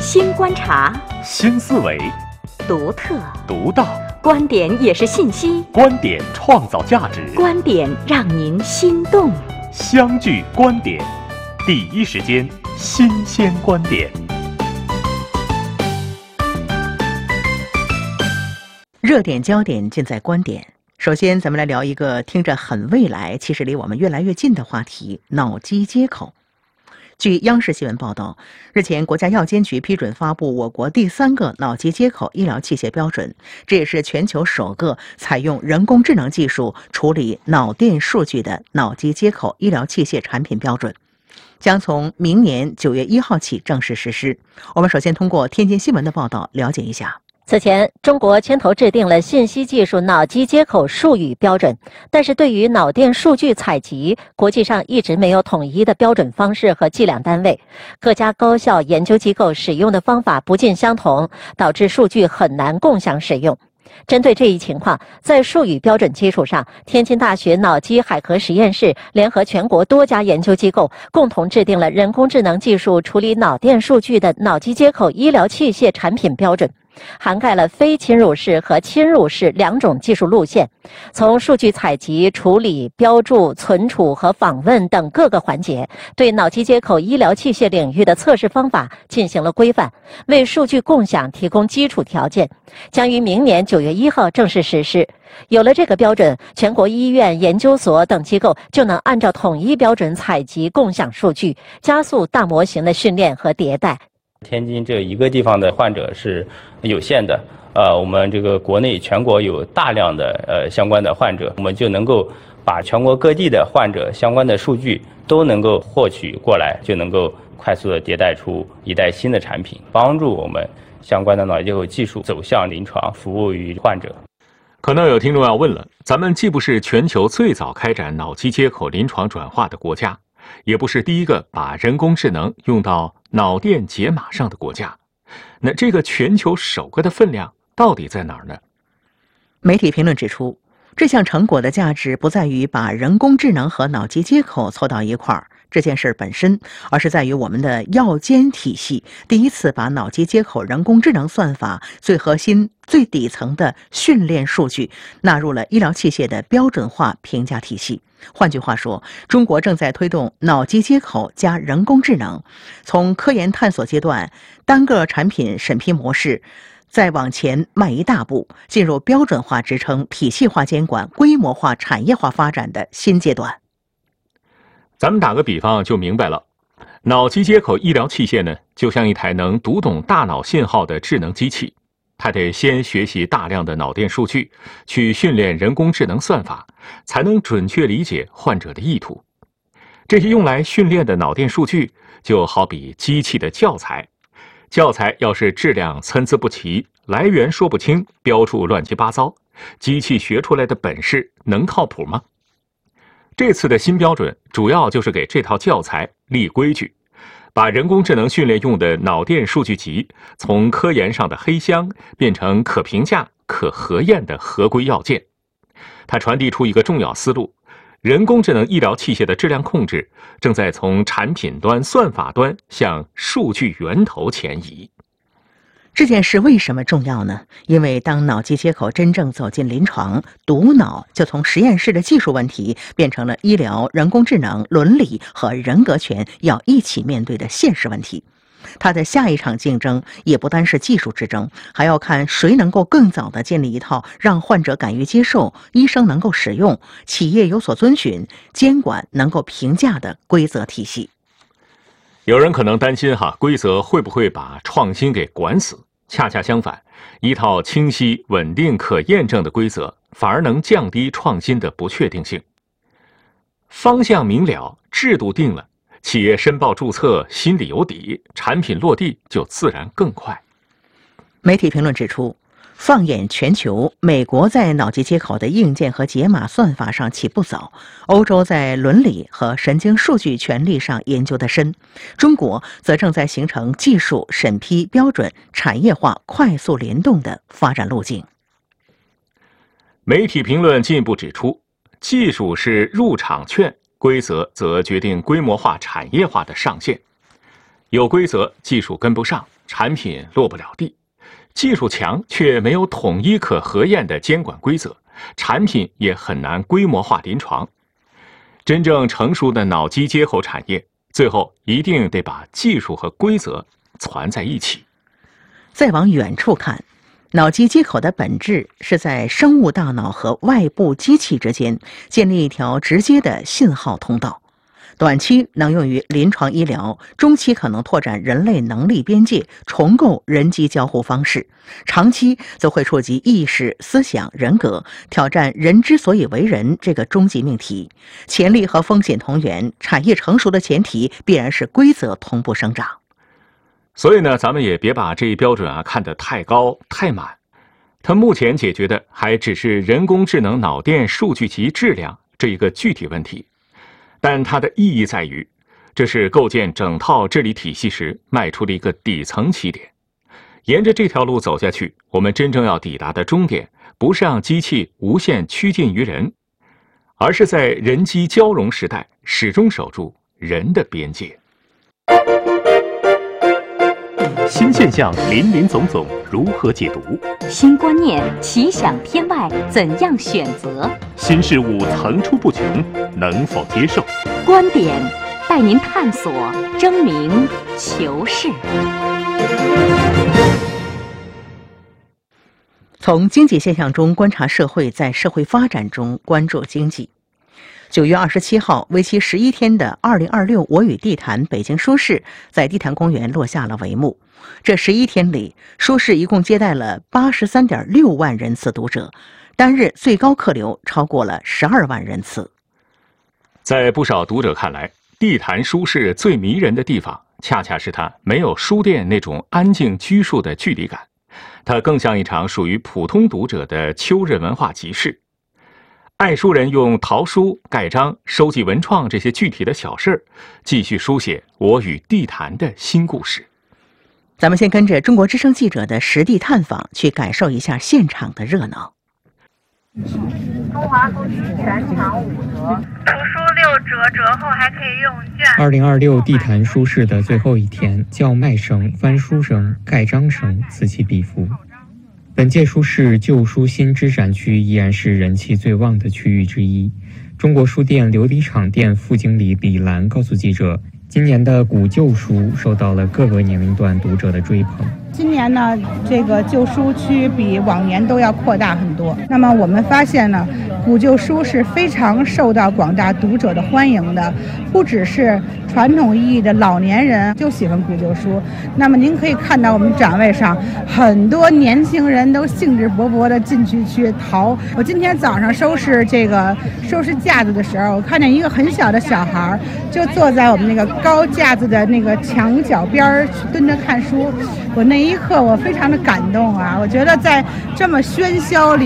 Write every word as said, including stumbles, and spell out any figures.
新观察， 新思维， 独特、 独到， 观点也是信息， 观点创造价值， 观点让您心动。 相聚观点，第一时间新鲜观点。 热点焦点尽在观点。首先，咱们来聊一个听着很未来，其实离我们越来越近的话题——脑机接口。据央视新闻报道，日前国家药监局批准发布我国第三个脑机接口医疗器械标准，这也是全球首个采用人工智能技术处理脑电数据的脑机接口医疗器械产品标准，将从明年九月一号起正式实施。我们首先通过天津新闻的报道了解一下。 此前，中国牵头制定了信息技术脑机接口术语标准，但是对于脑电数据采集，国际上一直没有统一的标准方式和计量单位，各家高校研究机构使用的方法不尽相同，导致数据很难共享使用。针对这一情况，在术语标准基础上，天津大学脑机海河实验室联合全国多家研究机构，共同制定了人工智能技术处理脑电数据的脑机接口医疗器械产品标准，涵盖了非侵入式和侵入式两种技术路线，从数据采集、处理、标注、存储和访问等各个环节，对脑机接口医疗器械领域的测试方法进行了规范，为数据共享提供基础条件，将于明年九月一号正式实施。有了这个标准，全国医院、研究所等机构就能按照统一标准采集、共享数据，加速大模型的训练和迭代。 天津这一个地方的患者是有限的，呃，我们这个国内全国有大量的呃相关的患者，我们就能够把全国各地的患者相关的数据都能够获取过来，就能够快速的迭代出一代新的产品，帮助我们相关的脑机接口技术走向临床，服务于患者。 可能有听众要问了，咱们既不是全球最早开展脑机接口临床转化的国家，也不是第一个把人工智能用到脑电解码上的国家，那这个全球首个的分量到底在哪儿呢？ 媒体评论指出，这项成果的价值不在于把人工智能和脑机接口凑到一块儿这件事本身，而是在于我们的药监体系第一次把脑机接口人工智能算法最核心、最底层的训练数据纳入了医疗器械的标准化评价体系。换句话说，中国正在推动脑机接口加人工智能，从科研探索阶段单个产品审批模式，再往前迈一大步，进入标准化支撑、体系化监管、规模化产业化发展的新阶段。 咱们打个比方就明白了，脑机接口医疗器械呢，就像一台能读懂大脑信号的智能机器，它得先学习大量的脑电数据，去训练人工智能算法，才能准确理解患者的意图。这些用来训练的脑电数据，就好比机器的教材，教材要是质量参差不齐，来源说不清，标注乱七八糟，机器学出来的本事能靠谱吗？这次的新标准主要就是给这套教材立规矩，把人工智能训练用的脑电数据集从科研上的黑箱变成可评价、可核验的合规要件。它传递出一个重要思路：人工智能医疗器械的质量控制正在从产品端、算法端向数据源头前移。 这件事为什么重要呢？因为当脑机接口真正走进临床，读脑就从实验室的技术问题变成了医疗、人工智能、伦理和人格权要一起面对的现实问题。它的下一场竞争也不单是技术之争，还要看谁能够更早地建立一套让患者敢于接受、医生能够使用、企业有所遵循、监管能够评价的规则体系。 有人可能担心哈，规则会不会把创新给管死？恰恰相反，一套清晰、稳定、可验证的规则，反而能降低创新的不确定性。方向明了，制度定了，企业申报注册心里有底，产品落地就自然更快。 媒体评论指出，放眼全球，美国在脑机接口的硬件和解码算法上起步早，欧洲在伦理和神经数据权利上研究得深，中国则正在形成技术审批标准产业化快速联动的发展路径。 媒体评论进一步指出，技术是入场券，规则则决定规模化产业化的上限。有规则，技术跟不上， 产品落不了地；技术强却没有统一可核验的监管规则，产品也很难规模化临床。真正成熟的脑机接口产业，最后一定得把技术和规则攒在一起。 再往远处看，脑机接口的本质是在生物大脑和外部机器之间建立一条直接的信号通道。短期能用于临床医疗，中期可能拓展人类能力边界，重构人机交互方式，长期则会触及意识、思想、人格，挑战人之所以为人这个终极命题。潜力和风险同源，产业成熟的前提必然是规则同步生长。 所以呢，咱们也别把这一标准啊看得太高太满。它目前解决的还只是人工智能脑电数据集质量这一个具体问题。但它的意义在于，这是构建整套治理体系时迈出的一个底层起点。沿着这条路走下去，我们真正要抵达的终点，不是让机器无限趋近于人，而是在人机交融时代始终守住人的边界。 新现象林林总总，如何解读？ 新观念奇想天外，怎样选择？ 新事物层出不穷，能否接受？ 观点带您探索、争鸣、求是。 从经济现象中观察社会，在社会发展中关注经济。九月二十七号，为期十一天的二零二六我与地坛北京书市在地坛公园落下了帷幕。这十一天里，书市一共接待了八十三点六万人次读者，单日最高客流超过了十二万人次。 在不少读者看来，地坛书市最迷人的地方，恰恰是它没有书店那种安静拘束的距离感，它更像一场属于普通读者的秋日文化集市。爱书人用淘书、盖章、收集文创这些具体的小事儿，继续书写我与地坛的新故事。 咱们先跟着中国之声记者的实地探访，去感受一下现场的热闹。 中华书局全场五折，图书六折，折后还可以用券。 二零二六地坛书市的最后一天，叫卖声、翻书声、盖章声此起彼伏。本届书市旧书新知展区依然是人气最旺的区域之一。中国书店琉璃厂店副经理李兰告诉记者，今年的古旧书受到了各个年龄段读者的追捧。 今年呢，这个旧书区比往年都要扩大很多。那么我们发现呢，古旧书是非常受到广大读者的欢迎的，不只是传统意义的老年人就喜欢古旧书。那么您可以看到我们展位上很多年轻人都兴致勃勃地进去去淘。我今天早上收拾这个收拾架子的时候，我看见一个很小的小孩就坐在我们那个高架子的那个墙角边儿蹲着看书。我那一刻我非常的感动啊！我觉得在这么喧嚣里